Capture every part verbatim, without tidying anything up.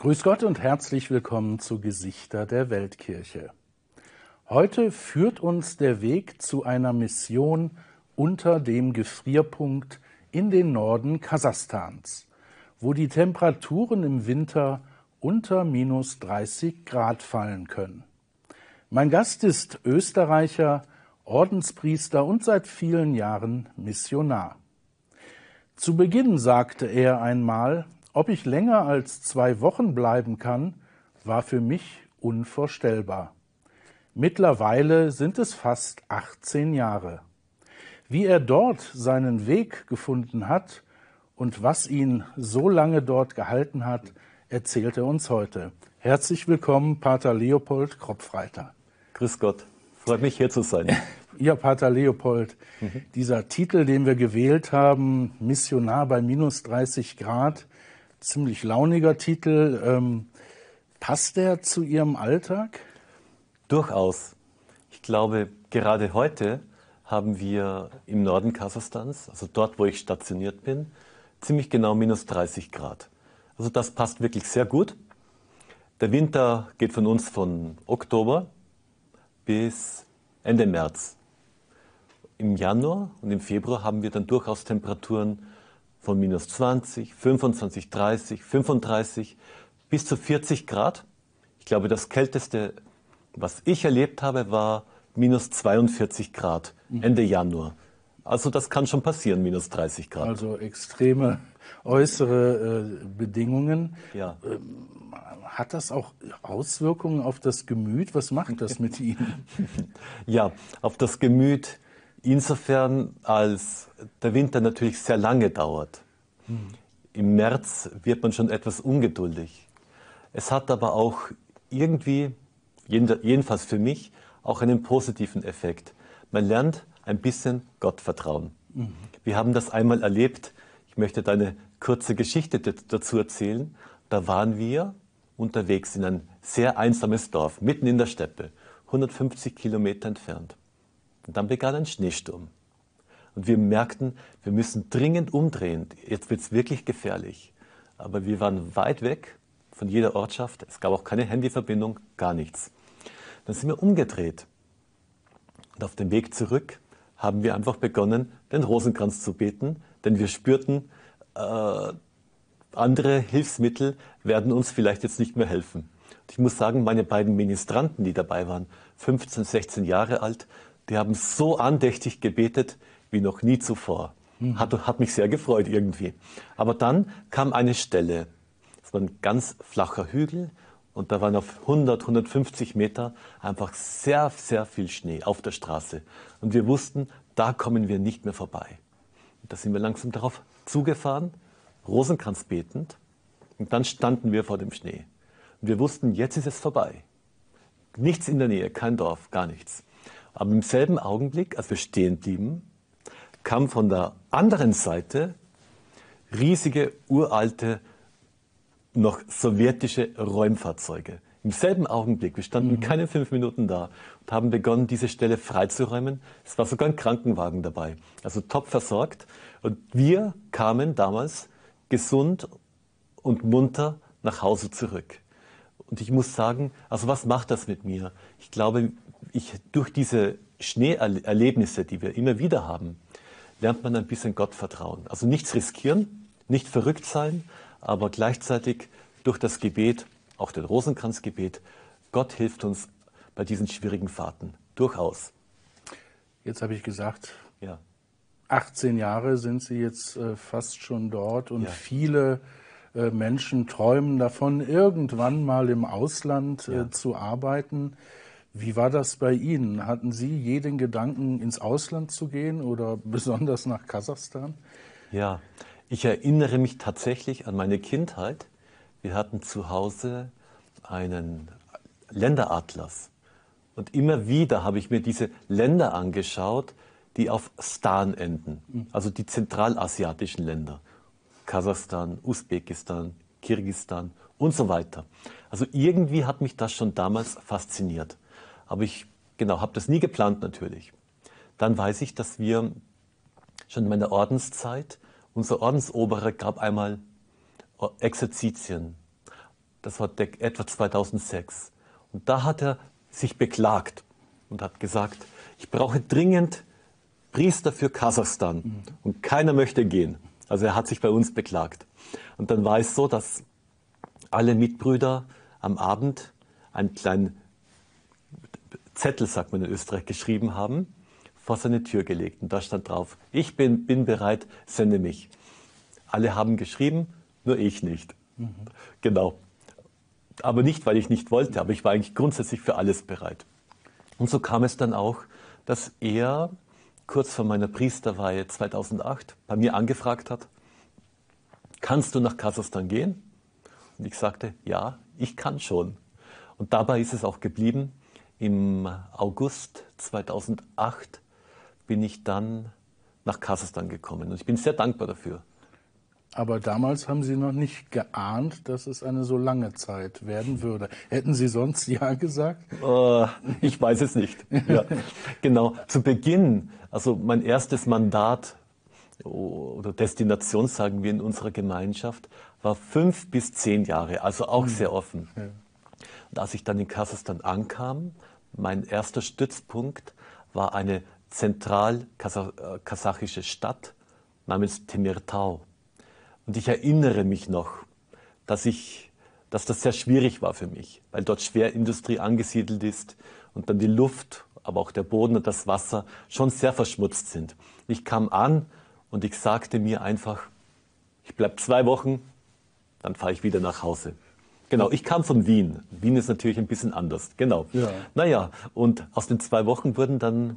Grüß Gott und herzlich willkommen zu Gesichter der Weltkirche. Heute führt uns der Weg zu einer Mission unter dem Gefrierpunkt in den Norden Kasachstans, wo die Temperaturen im Winter unter minus dreißig Grad fallen können. Mein Gast ist Österreicher, Ordenspriester und seit vielen Jahren Missionar. Zu Beginn sagte er einmal: Ob ich länger als zwei Wochen bleiben kann, war für mich unvorstellbar. Mittlerweile sind es fast achtzehn Jahre. Wie er dort seinen Weg gefunden hat und was ihn so lange dort gehalten hat, erzählt er uns heute. Herzlich willkommen, Pater Leopold Kropfreiter. Grüß Gott, freut mich hier zu sein. Ja, Pater Leopold, mhm. dieser Titel, den wir gewählt haben, Missionar bei minus dreißig Grad, ziemlich launiger Titel. Ähm, passt der zu Ihrem Alltag? Durchaus. Ich glaube, gerade heute haben wir im Norden Kasachstans, also dort, wo ich stationiert bin, ziemlich genau minus dreißig Grad. Also das passt wirklich sehr gut. Der Winter geht von uns von Oktober bis Ende März. Im Januar und im Februar haben wir dann durchaus Temperaturen von minus zwanzig, fünfundzwanzig, dreißig, fünfunddreißig bis zu vierzig Grad. Ich glaube, das Kälteste, was ich erlebt habe, war minus zweiundvierzig Grad Ende Januar. Also das kann schon passieren, minus dreißig Grad. Also extreme äußere äh, Bedingungen. Ja. Ähm, hat das auch Auswirkungen auf das Gemüt? Was macht das mit Ihnen? Ja, auf das Gemüt insofern, als der Winter natürlich sehr lange dauert. Hm. Im März wird man schon etwas ungeduldig. Es hat aber auch irgendwie, jedenfalls für mich, auch einen positiven Effekt. Man lernt ein bisschen Gott vertrauen. Mhm. Wir haben das einmal erlebt. Ich möchte da eine kurze Geschichte dazu erzählen. Da waren wir unterwegs in ein sehr einsames Dorf, mitten in der Steppe, hundertfünfzig Kilometer entfernt. Und dann begann ein Schneesturm. Und wir merkten, wir müssen dringend umdrehen. Jetzt wird es wirklich gefährlich. Aber wir waren weit weg von jeder Ortschaft. Es gab auch keine Handyverbindung, gar nichts. Dann sind wir umgedreht. Und auf dem Weg zurück haben wir einfach begonnen, den Rosenkranz zu beten. Denn wir spürten, äh, andere Hilfsmittel werden uns vielleicht jetzt nicht mehr helfen. Und ich muss sagen, meine beiden Ministranten, die dabei waren, fünfzehn, sechzehn Jahre alt, die haben so andächtig gebetet wie noch nie zuvor. Mhm. Hat, hat mich sehr gefreut irgendwie. Aber dann kam eine Stelle. Es war ein ganz flacher Hügel und da waren auf hundert, hundertfünfzig Meter einfach sehr, sehr viel Schnee auf der Straße. Und wir wussten, da kommen wir nicht mehr vorbei. Und da sind wir langsam darauf zugefahren, Rosenkranz betend. Und dann standen wir vor dem Schnee. Und wir wussten, jetzt ist es vorbei. Nichts in der Nähe, kein Dorf, gar nichts. Aber im selben Augenblick, als wir stehen blieben, kam von der anderen Seite riesige, uralte, noch sowjetische Räumfahrzeuge. Im selben Augenblick, wir standen mhm. keine fünf Minuten da und haben begonnen, diese Stelle freizuräumen. Es war sogar ein Krankenwagen dabei, also top versorgt. Und wir kamen damals gesund und munter nach Hause zurück. Und ich muss sagen, also was macht das mit mir? Ich glaube, ich, durch diese Schneeerlebnisse, die wir immer wieder haben, lernt man ein bisschen Gott vertrauen. Also nichts riskieren, nicht verrückt sein, aber gleichzeitig durch das Gebet, auch den Rosenkranzgebet, Gott hilft uns bei diesen schwierigen Fahrten. Durchaus. Jetzt habe ich gesagt, ja. achtzehn Jahre sind Sie jetzt äh, fast schon dort und ja. viele äh, Menschen träumen davon, irgendwann mal im Ausland äh, ja. zu arbeiten. Wie war das bei Ihnen? Hatten Sie je den Gedanken, ins Ausland zu gehen oder besonders nach Kasachstan? Ja, ich erinnere mich tatsächlich an meine Kindheit. Wir hatten zu Hause einen Länderatlas. Und immer wieder habe ich mir diese Länder angeschaut, die auf Stan enden. Also die zentralasiatischen Länder. Kasachstan, Usbekistan, Kirgisistan und so weiter. Also irgendwie hat mich das schon damals fasziniert. Aber ich genau, habe das nie geplant natürlich. Dann weiß ich, dass wir schon in meiner Ordenszeit, unser Ordensoberer gab einmal Exerzitien. Das war etwa zweitausendsechs. Und da hat er sich beklagt und hat gesagt, ich brauche dringend Priester für Kasachstan. Mhm. Und keiner möchte gehen. Also er hat sich bei uns beklagt. Und dann war es so, dass alle Mitbrüder am Abend einen kleinen Zettel, sagt man in Österreich, geschrieben haben, vor seine Tür gelegt. Und da stand drauf, ich bin, bin bereit, sende mich. Alle haben geschrieben, nur ich nicht. Mhm. Genau. Aber nicht, weil ich nicht wollte, aber ich war eigentlich grundsätzlich für alles bereit. Und so kam es dann auch, dass er kurz vor meiner Priesterweihe zweitausendacht bei mir angefragt hat, kannst du nach Kasachstan gehen? Und ich sagte, ja, ich kann schon. Und dabei ist es auch geblieben. Im August zweitausendacht bin ich dann nach Kasachstan gekommen. Und ich bin sehr dankbar dafür. Aber damals haben Sie noch nicht geahnt, dass es eine so lange Zeit werden würde. Hätten Sie sonst Ja gesagt? Äh, ich weiß es nicht. Ja. Genau, zu Beginn, also mein erstes Mandat oder Destination, sagen wir in unserer Gemeinschaft, war fünf bis zehn Jahre, also auch mhm. sehr offen. Ja. Und als ich dann in Kasachstan ankam, mein erster Stützpunkt war eine zentral-kasachische Stadt namens Temirtau. Und ich erinnere mich noch, dass, ich, dass das sehr schwierig war für mich, weil dort Schwerindustrie angesiedelt ist und dann die Luft, aber auch der Boden und das Wasser schon sehr verschmutzt sind. Ich kam an und ich sagte mir einfach, ich bleibe zwei Wochen, dann fahre ich wieder nach Hause. Genau, ich kam von Wien. Wien ist natürlich ein bisschen anders. Genau. Ja. Naja, und aus den zwei Wochen wurden dann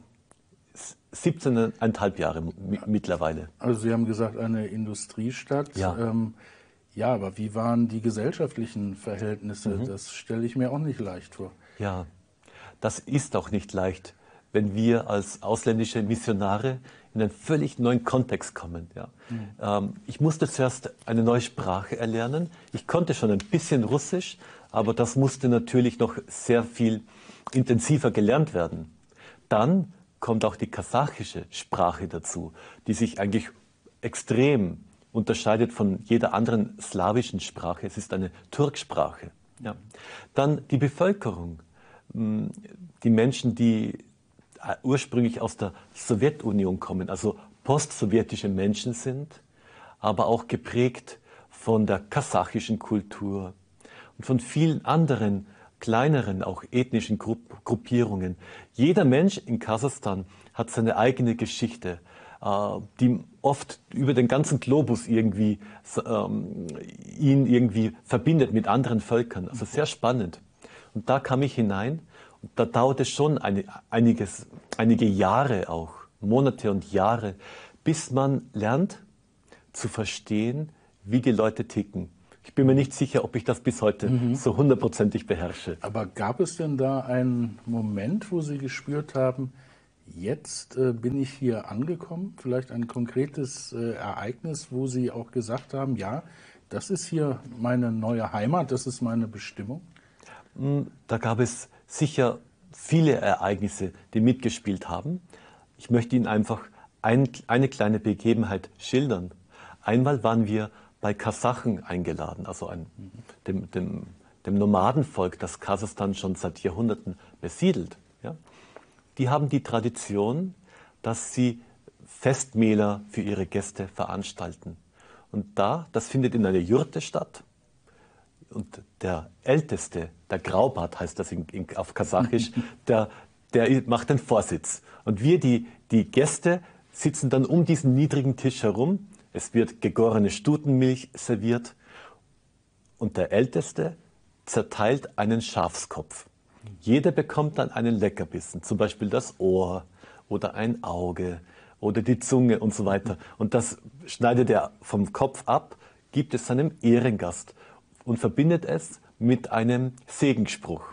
siebzehneinhalb Jahre mittlerweile. Also Sie haben gesagt, eine Industriestadt. Ja, ähm, ja, aber wie waren die gesellschaftlichen Verhältnisse? Mhm. Das stelle ich mir auch nicht leicht vor. Ja, das ist auch nicht leicht, wenn wir als ausländische Missionare in einen völlig neuen Kontext kommen. Ja. Mhm. Ähm, ich musste zuerst eine neue Sprache erlernen. Ich konnte schon ein bisschen Russisch, aber das musste natürlich noch sehr viel intensiver gelernt werden. Dann kommt auch die kasachische Sprache dazu, die sich eigentlich extrem unterscheidet von jeder anderen slawischen Sprache. Es ist eine Turksprache. Ja. Dann die Bevölkerung, die Menschen, die ursprünglich aus der Sowjetunion kommen, also postsowjetische Menschen sind, aber auch geprägt von der kasachischen Kultur und von vielen anderen kleineren, auch ethnischen Grupp Gruppierungen. Jeder Mensch in Kasachstan hat seine eigene Geschichte, äh, die oft über den ganzen Globus irgendwie ähm, ihn irgendwie verbindet mit anderen Völkern. Also sehr spannend. Und da kam ich hinein und da dauerte es schon eine, einiges, einige Jahre auch, Monate und Jahre, bis man lernt zu verstehen, wie die Leute ticken. Ich bin mir nicht sicher, ob ich das bis heute mhm. so hundertprozentig beherrsche. Aber gab es denn da einen Moment, wo Sie gespürt haben, jetzt äh, bin ich hier angekommen? Vielleicht ein konkretes äh, Ereignis, wo Sie auch gesagt haben, ja, das ist hier meine neue Heimat, das ist meine Bestimmung? Da gab es sicher viele Ereignisse, die mitgespielt haben. Ich möchte Ihnen einfach ein, eine kleine Begebenheit schildern. Einmal waren wir bei Kasachen eingeladen, also ein, dem, dem, dem Nomadenvolk, das Kasachstan schon seit Jahrhunderten besiedelt. Ja? Die haben die Tradition, dass sie Festmähler für ihre Gäste veranstalten. Und da, das findet in einer Jurte statt. Und der Älteste, der Graubart heißt das in, in, auf Kasachisch, der, der macht den Vorsitz. Und wir, die, die Gäste, sitzen dann um diesen niedrigen Tisch herum. Es wird gegorene Stutenmilch serviert und der Älteste zerteilt einen Schafskopf. Jeder bekommt dann einen Leckerbissen, zum Beispiel das Ohr oder ein Auge oder die Zunge und so weiter. Und das schneidet er vom Kopf ab, gibt es seinem Ehrengast und verbindet es mit einem Segensspruch.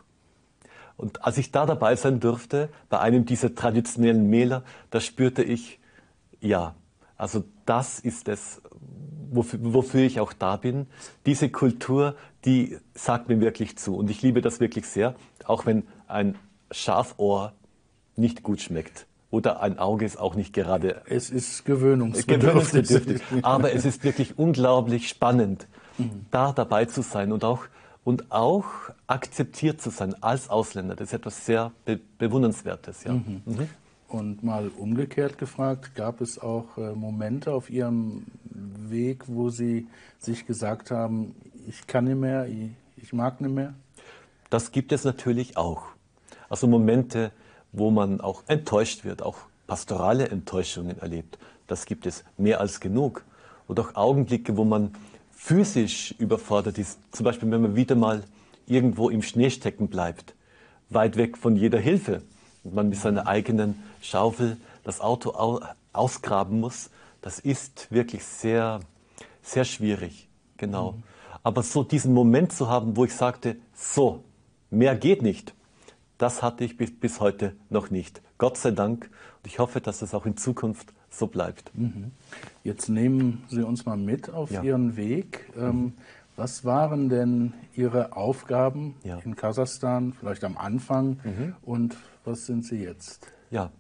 Und als ich da dabei sein durfte, bei einem dieser traditionellen Mähler, da spürte ich, ja, also das ist es, wofür, wofür ich auch da bin. Diese Kultur, die sagt mir wirklich zu. Und ich liebe das wirklich sehr, auch wenn ein Schafohr nicht gut schmeckt. Oder ein Auge ist auch nicht gerade... Es ist gewöhnungsbedürftig. gewöhnungsbedürftig. Aber es ist wirklich unglaublich spannend, mhm. da dabei zu sein und auch und auch akzeptiert zu sein als Ausländer. Das ist etwas sehr be Bewundernswertes. Ja. Mhm. Mhm. Und mal umgekehrt gefragt, gab es auch äh, Momente auf Ihrem Weg, wo Sie sich gesagt haben, ich kann nicht mehr, ich, ich mag nicht mehr? Das gibt es natürlich auch. Also Momente, wo man auch enttäuscht wird, auch pastorale Enttäuschungen erlebt. Das gibt es mehr als genug. Oder auch Augenblicke, wo man physisch überfordert ist. Zum Beispiel, wenn man wieder mal irgendwo im Schnee stecken bleibt, weit weg von jeder Hilfe. Und man mit seiner eigenen Schaufel das Auto au ausgraben muss. Das ist wirklich sehr, sehr schwierig. Genau. Mhm. Aber so diesen Moment zu haben, wo ich sagte, so, mehr geht nicht, das hatte ich bis, bis heute noch nicht. Gott sei Dank. Und ich hoffe, dass es auch in Zukunft so bleibt. Mhm. Jetzt nehmen Sie uns mal mit auf Ja. Ihren Weg. Ähm, mhm. Was waren denn Ihre Aufgaben ja. in Kasachstan, vielleicht am Anfang, mhm. und was sind sie jetzt? Ja,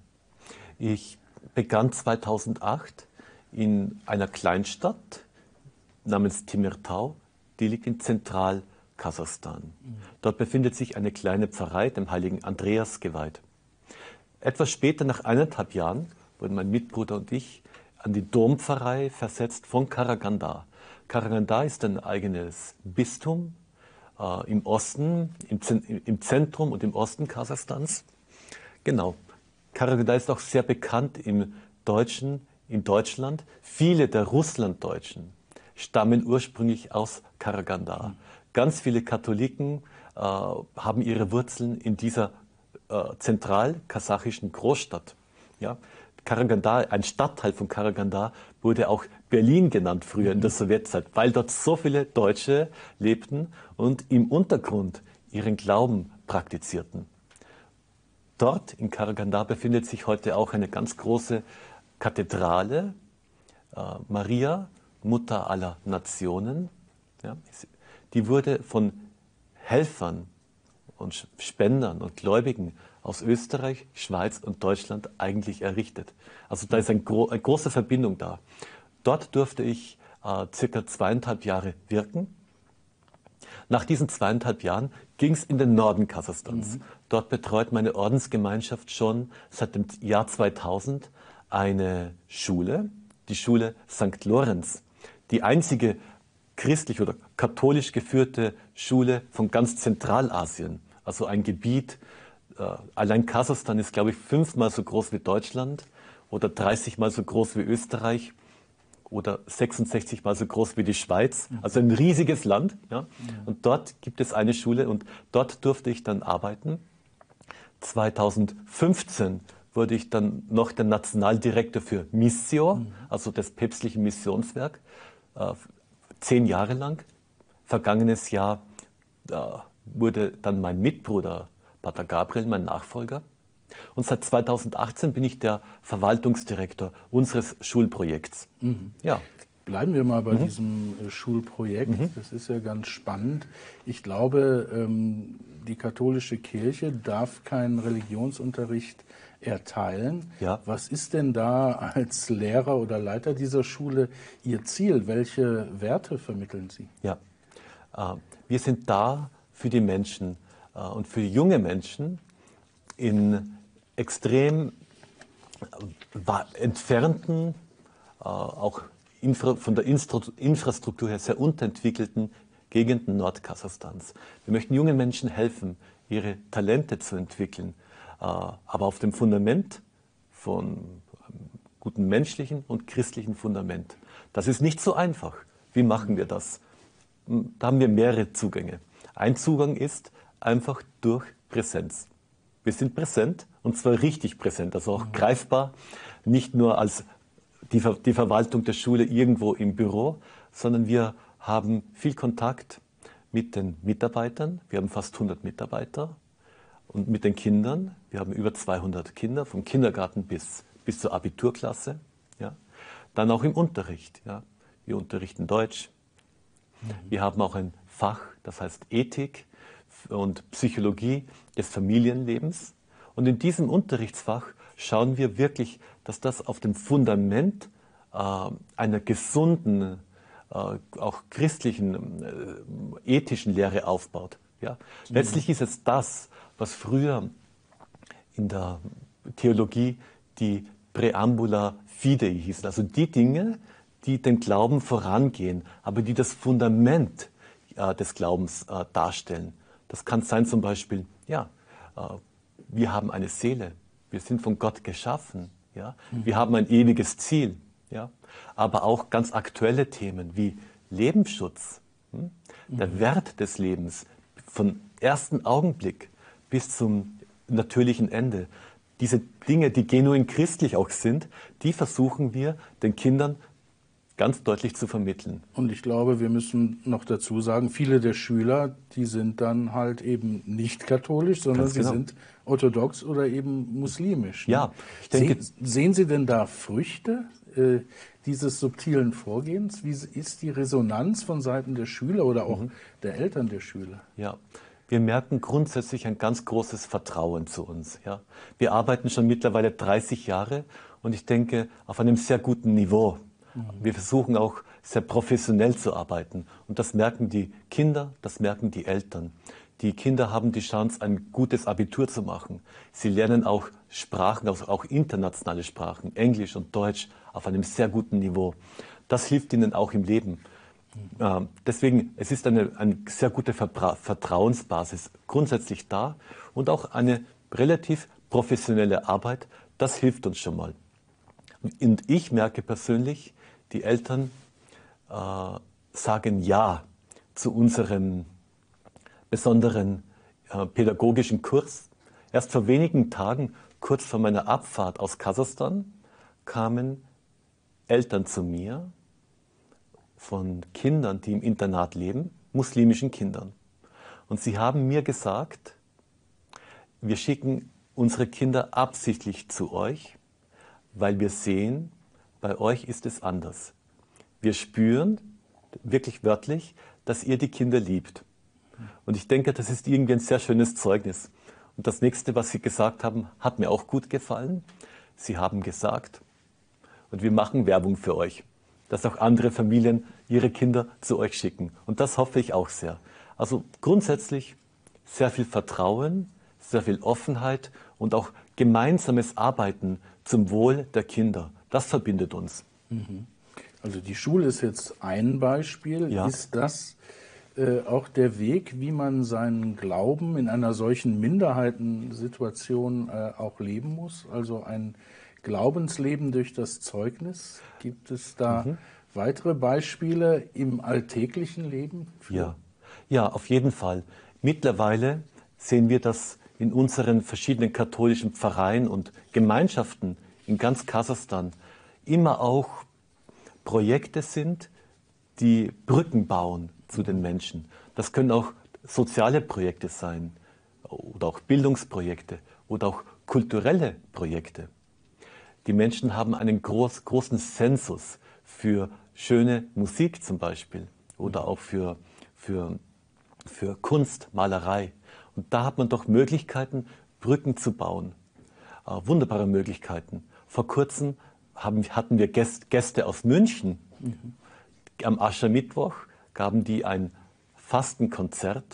ich begann zweitausendacht in einer Kleinstadt namens Temirtau, die liegt in Zentral-Kasachstan. Mhm. Dort befindet sich eine kleine Pfarrei, dem heiligen Andreas geweiht. Etwas später, nach eineinhalb Jahren, wurden mein Mitbruder und ich an die Dompfarrei versetzt von Karaganda. Karaganda ist ein eigenes Bistum äh, im Osten, im, im Zentrum und im Osten Kasachstans. Genau. Karaganda ist auch sehr bekannt im Deutschen, in Deutschland. Viele der Russlanddeutschen stammen ursprünglich aus Karaganda. Mhm. Ganz viele Katholiken äh, haben ihre Wurzeln in dieser äh, zentral-kasachischen Großstadt. Ja? Karaganda, ein Stadtteil von Karaganda, wurde auch Berlin genannt früher in der Sowjetzeit, weil dort so viele Deutsche lebten und im Untergrund ihren Glauben praktizierten. Dort in Karaganda befindet sich heute auch eine ganz große Kathedrale, äh, Maria, Mutter aller Nationen. Ja, die wurde von Helfern und Spendern und Gläubigen aus Österreich, Schweiz und Deutschland eigentlich errichtet. Also da ist ein gro eine große Verbindung da. Dort durfte ich äh, circa zweieinhalb Jahre wirken. Nach diesen zweieinhalb Jahren ging es in den Norden Kasachstans. Mhm. Dort betreut meine Ordensgemeinschaft schon seit dem Jahr zweitausend eine Schule, die Schule Sankt Lorenz, die einzige christlich oder katholisch geführte Schule von ganz Zentralasien. Also ein Gebiet, äh, allein Kasachstan ist, glaube ich, fünfmal so groß wie Deutschland oder dreißig Mal so groß wie Österreich oder sechsundsechzig Mal so groß wie die Schweiz. Also ein riesiges Land. Ja? Und dort gibt es eine Schule und dort durfte ich dann arbeiten. zweitausendfünfzehn wurde ich dann noch der Nationaldirektor für Missio, mhm. also das päpstliche Missionswerk, äh, zehn Jahre lang. Vergangenes Jahr äh, wurde dann mein Mitbruder Pater Gabriel, mein Nachfolger. Und seit zweitausendachtzehn bin ich der Verwaltungsdirektor unseres Schulprojekts. Mhm. Ja. Bleiben wir mal bei mhm. diesem Schulprojekt. Mhm. Das ist ja ganz spannend. Ich glaube, ähm, die katholische Kirche darf keinen Religionsunterricht erteilen. Ja. Was ist denn da als Lehrer oder Leiter dieser Schule Ihr Ziel? Welche Werte vermitteln Sie? Ja, äh, wir sind da für die Menschen äh, und für junge Menschen in extrem äh, entfernten, äh, auch infra von der Instru Infrastruktur her sehr unterentwickelten Gegenden Nordkasachstans. Wir möchten jungen Menschen helfen, ihre Talente zu entwickeln, äh, aber auf dem Fundament von einem guten menschlichen und christlichen Fundament. Das ist nicht so einfach. Wie machen wir das? Da haben wir mehrere Zugänge. Ein Zugang ist einfach durch Präsenz. Wir sind präsent und zwar richtig präsent, also auch mhm. greifbar, nicht nur als die, Ver die Verwaltung der Schule irgendwo im Büro, sondern wir haben viel Kontakt mit den Mitarbeitern. Wir haben fast hundert Mitarbeiter und mit den Kindern. Wir haben über zweihundert Kinder, vom Kindergarten bis, bis zur Abiturklasse. Ja. Dann auch im Unterricht. Ja. Wir unterrichten Deutsch. Mhm. Wir haben auch ein Fach, das heißt Ethik und Psychologie des Familienlebens. Und in diesem Unterrichtsfach schauen wir wirklich, dass das auf dem Fundament äh, einer gesunden, äh, auch christlichen ethischen Lehre aufbaut. Ja? Mhm. Letztlich ist es das, was früher in der Theologie die Präambula Fidei hießen, also die Dinge, die den Glauben vorangehen, aber die das Fundament äh, des Glaubens äh, darstellen. Das kann sein zum Beispiel, ja, äh, wir haben eine Seele, wir sind von Gott geschaffen, ja, mhm. wir haben ein ewiges Ziel, ja, aber auch ganz aktuelle Themen wie Lebensschutz, hm? mhm. der Wert des Lebens von ersten Augenblick bis zum natürlichen Ende. Diese Dinge, die genuin christlich auch sind, die versuchen wir den Kindern ganz deutlich zu vermitteln. Und ich glaube, wir müssen noch dazu sagen, viele der Schüler, die sind dann halt eben nicht katholisch, sondern ganz sie genau. sind orthodox oder eben muslimisch. Ne? Ja, ich denke, Se sehen Sie denn da Früchte äh, dieses subtilen Vorgehens? Wie ist die Resonanz von Seiten der Schüler oder auch mhm. der Eltern der Schüler? Ja. Wir merken grundsätzlich ein ganz großes Vertrauen zu uns. Ja. Wir arbeiten schon mittlerweile dreißig Jahre und ich denke auf einem sehr guten Niveau. Mhm. Wir versuchen auch sehr professionell zu arbeiten und das merken die Kinder, das merken die Eltern. Die Kinder haben die Chance, ein gutes Abitur zu machen. Sie lernen auch Sprachen, auch internationale Sprachen, Englisch und Deutsch auf einem sehr guten Niveau. Das hilft ihnen auch im Leben. Äh, deswegen, es ist eine, eine sehr gute Vertra Vertrauensbasis grundsätzlich da und auch eine relativ professionelle Arbeit, das hilft uns schon mal. Und ich merke persönlich, die Eltern äh, sagen Ja zu unserem besonderen äh, pädagogischen Kurs. Erst vor wenigen Tagen, kurz vor meiner Abfahrt aus Kasachstan, kamen Eltern zu mir von Kindern, die im Internat leben, muslimischen Kindern. Und sie haben mir gesagt, wir schicken unsere Kinder absichtlich zu euch, weil wir sehen, bei euch ist es anders. Wir spüren, wirklich wörtlich, dass ihr die Kinder liebt. Und ich denke, das ist irgendwie ein sehr schönes Zeugnis. Und das nächste, was sie gesagt haben, hat mir auch gut gefallen. Sie haben gesagt, und wir machen Werbung für euch, dass auch andere Familien ihre Kinder zu euch schicken. Und das hoffe ich auch sehr. Also grundsätzlich sehr viel Vertrauen, sehr viel Offenheit und auch gemeinsames Arbeiten zum Wohl der Kinder. Das verbindet uns. Also die Schule ist jetzt ein Beispiel. Ja. Ist das äh, auch der Weg, wie man seinen Glauben in einer solchen Minderheitensituation äh, auch leben muss? Also ein Glaubensleben durch das Zeugnis? Gibt es da mhm. weitere Beispiele im alltäglichen Leben? Ja. ja, auf jeden Fall. Mittlerweile sehen wir, dass in unseren verschiedenen katholischen Pfarreien und Gemeinschaften in ganz Kasachstan immer auch Projekte sind, die Brücken bauen zu den Menschen. Das können auch soziale Projekte sein oder auch Bildungsprojekte oder auch kulturelle Projekte. Die Menschen haben einen groß, großen Sensus für schöne Musik zum Beispiel oder auch für, für, für Kunst, Malerei. Und da hat man doch Möglichkeiten, Brücken zu bauen. Äh, wunderbare Möglichkeiten. Vor kurzem haben, hatten wir Gäste aus München. Mhm. Am Aschermittwoch gaben die ein Fastenkonzert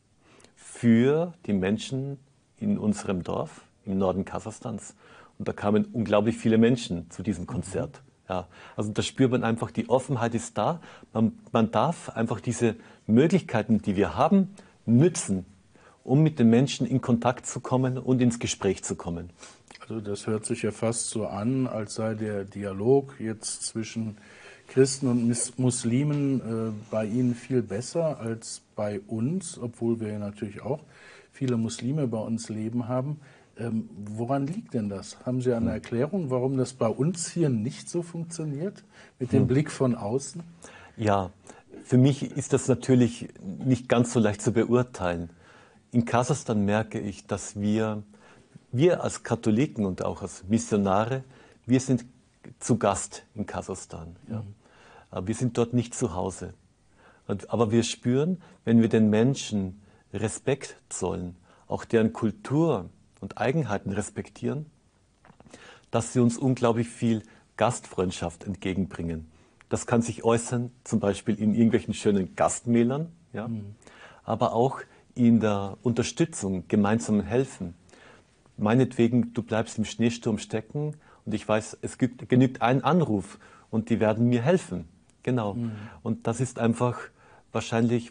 für die Menschen in unserem Dorf im Norden Kasachstans. Und da kamen unglaublich viele Menschen zu diesem Konzert. Ja, also da spürt man einfach, die Offenheit ist da. Man, man darf einfach diese Möglichkeiten, die wir haben, nützen, um mit den Menschen in Kontakt zu kommen und ins Gespräch zu kommen. Also das hört sich ja fast so an, als sei der Dialog jetzt zwischen Christen und Muslimen äh, bei Ihnen viel besser als bei uns, obwohl wir ja natürlich auch viele Muslime bei uns leben haben. Ähm, woran liegt denn das? Haben Sie eine Erklärung, warum das bei uns hier nicht so funktioniert, mit dem hm. Blick von außen? Ja, für mich ist das natürlich nicht ganz so leicht zu beurteilen. In Kasachstan merke ich, dass wir, wir als Katholiken und auch als Missionare, wir sind zu Gast in Kasachstan. Ja. Mhm. Wir sind dort nicht zu Hause. Aber wir spüren, wenn wir den Menschen Respekt zollen, auch deren Kultur und Eigenheiten respektieren, dass sie uns unglaublich viel Gastfreundschaft entgegenbringen. Das kann sich äußern, zum Beispiel in irgendwelchen schönen Gastmälern, ja? Mhm. Aber auch in der Unterstützung, gemeinsam helfen. Meinetwegen, du bleibst im Schneesturm stecken und ich weiß, es gibt, genügt ein Anruf und die werden mir helfen. Genau. Mhm. Und das ist einfach wahrscheinlich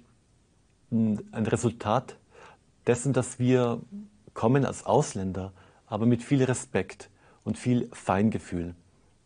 ein Resultat dessen, dass wir kommen als Ausländer, aber mit viel Respekt und viel Feingefühl.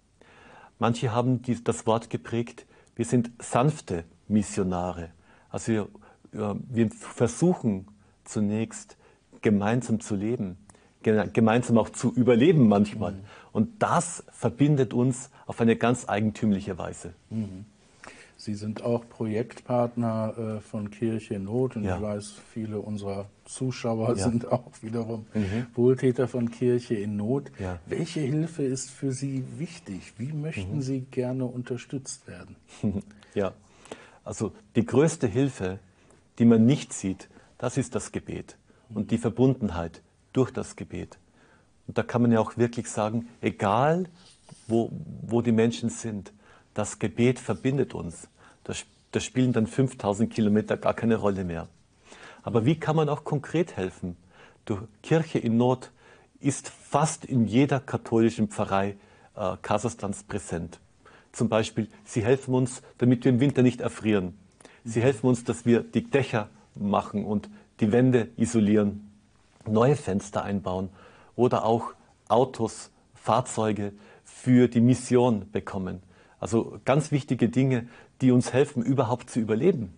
Manche haben die, das Wort geprägt, wir sind sanfte Missionare. Also wir, wir versuchen zunächst gemeinsam zu leben, gemeinsam auch zu überleben manchmal. Mhm. Und das verbindet uns auf eine ganz eigentümliche Weise. Mhm. Sie sind auch Projektpartner äh, von Kirche in Not und ja. ich weiß, viele unserer Zuschauer ja. sind auch wiederum mhm. Wohltäter von Kirche in Not. Ja. Welche Hilfe ist für Sie wichtig? Wie möchten mhm. Sie gerne unterstützt werden? Ja, also die größte Hilfe, die man nicht sieht, das ist das Gebet mhm. und die Verbundenheit durch das Gebet. Und da kann man ja auch wirklich sagen, egal wo, wo die Menschen sind, das Gebet verbindet uns. Das, das spielen dann fünftausend Kilometer gar keine Rolle mehr. Aber wie kann man auch konkret helfen? Die Kirche in Not ist fast in jeder katholischen Pfarrei äh, Kasachstans präsent. Zum Beispiel, sie helfen uns, damit wir im Winter nicht erfrieren. Sie helfen uns, dass wir die Dächer machen und die Wände isolieren, neue Fenster einbauen oder auch Autos, Fahrzeuge für die Mission bekommen. Also ganz wichtige Dinge, die uns helfen, überhaupt zu überleben.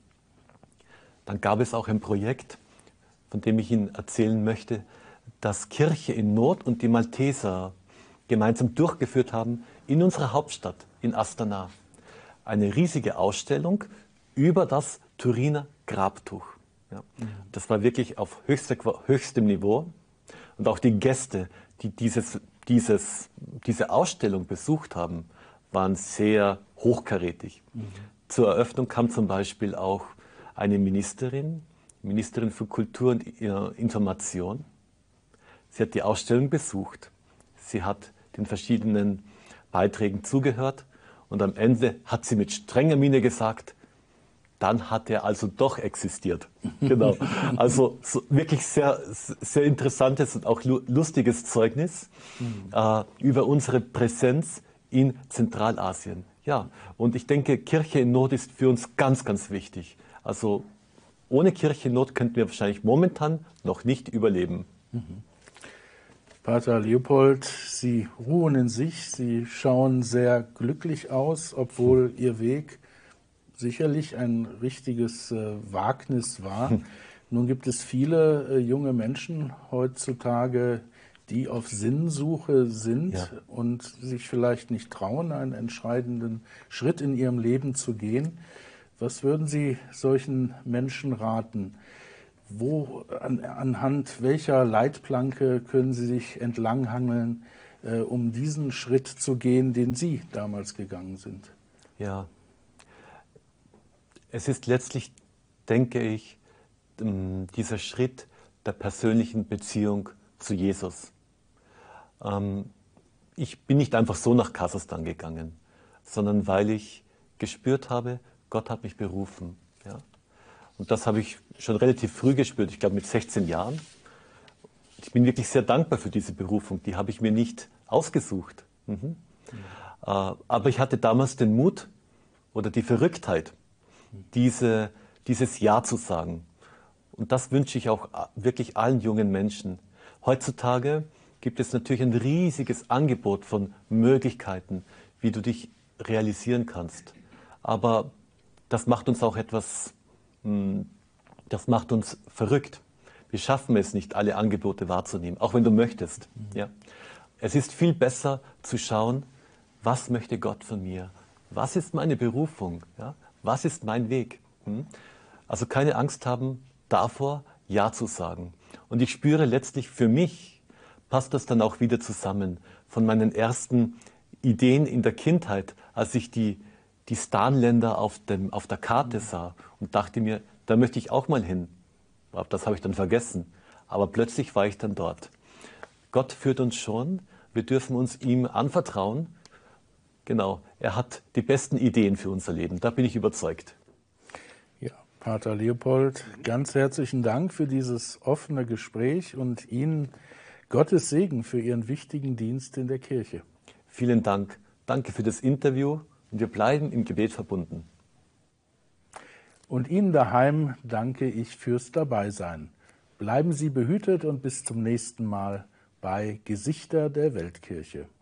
Dann gab es auch ein Projekt, von dem ich Ihnen erzählen möchte, das Kirche in Not und die Malteser gemeinsam durchgeführt haben in unserer Hauptstadt, in Astana. Eine riesige Ausstellung über das Turiner Grabtuch. Ja. Mhm. Das war wirklich auf höchste, höchstem Niveau. Und auch die Gäste, die dieses, dieses, diese Ausstellung besucht haben, waren sehr hochkarätig. Mhm. Zur Eröffnung kam zum Beispiel auch eine Ministerin, Ministerin für Kultur und Information. Sie hat die Ausstellung besucht. Sie hat den verschiedenen Beiträgen zugehört und am Ende hat sie mit strenger Miene gesagt, dann hat er also doch existiert. Genau. Also so wirklich sehr, sehr interessantes und auch lustiges Zeugnis mhm. äh, über unsere Präsenz in Zentralasien. Ja, und ich denke, Kirche in Not ist für uns ganz, ganz wichtig. Also ohne Kirche in Not könnten wir wahrscheinlich momentan noch nicht überleben. Mhm. Pater Leopold, Sie ruhen in sich, Sie schauen sehr glücklich aus, obwohl Ihr Weg sicherlich ein richtiges äh, Wagnis war. Hm. Nun gibt es viele äh, junge Menschen heutzutage, die auf Sinnsuche sind ja. und sich vielleicht nicht trauen, einen entscheidenden Schritt in ihrem Leben zu gehen. Was würden Sie solchen Menschen raten? Wo, an, anhand welcher Leitplanke können Sie sich entlanghangeln, äh, um diesen Schritt zu gehen, den Sie damals gegangen sind? Ja, es ist letztlich, denke ich, dieser Schritt der persönlichen Beziehung zu Jesus. Ich bin nicht einfach so nach Kasachstan gegangen, sondern weil ich gespürt habe, Gott hat mich berufen. Ja? Und das habe ich schon relativ früh gespürt, ich glaube mit sechzehn Jahren. Ich bin wirklich sehr dankbar für diese Berufung, die habe ich mir nicht ausgesucht. Mhm. Mhm. Aber ich hatte damals den Mut oder die Verrücktheit, diese, dieses Ja zu sagen. Und das wünsche ich auch wirklich allen jungen Menschen. Heutzutage gibt es natürlich ein riesiges Angebot von Möglichkeiten, wie du dich realisieren kannst. Aber das macht uns auch etwas, das macht uns verrückt. Wir schaffen es nicht, alle Angebote wahrzunehmen, auch wenn du möchtest. Mhm. Ja. Es ist viel besser zu schauen, was möchte Gott von mir? Was ist meine Berufung? Ja? Was ist mein Weg? Hm? Also keine Angst haben davor, Ja zu sagen. Und ich spüre letztlich für mich, passt das dann auch wieder zusammen von meinen ersten Ideen in der Kindheit, als ich die, die Stan-Länder auf, dem, auf der Karte sah und dachte mir, da möchte ich auch mal hin. Das habe ich dann vergessen. Aber plötzlich war ich dann dort. Gott führt uns schon. Wir dürfen uns ihm anvertrauen. Genau, er hat die besten Ideen für unser Leben. Da bin ich überzeugt. Ja, Pater Leopold, ganz herzlichen Dank für dieses offene Gespräch und Ihnen Gottes Segen für Ihren wichtigen Dienst in der Kirche. Vielen Dank. Danke für das Interview und wir bleiben im Gebet verbunden. Und Ihnen daheim danke ich fürs Dabeisein. Bleiben Sie behütet und bis zum nächsten Mal bei Gesichter der Weltkirche.